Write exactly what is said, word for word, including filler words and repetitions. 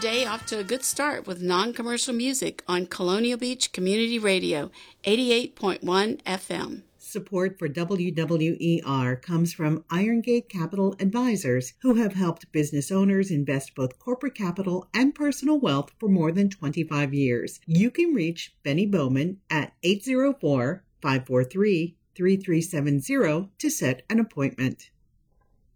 day off to a good start with non-commercial music on Colonial Beach Community Radio, eighty-eight point one F M. Support for W W E R comes from Iron Gate Capital Advisors, who have helped business owners invest both corporate capital and personal wealth for more than twenty-five years. You can reach Benny Bowman at eight zero four, five four three, three three seven zero to set an appointment.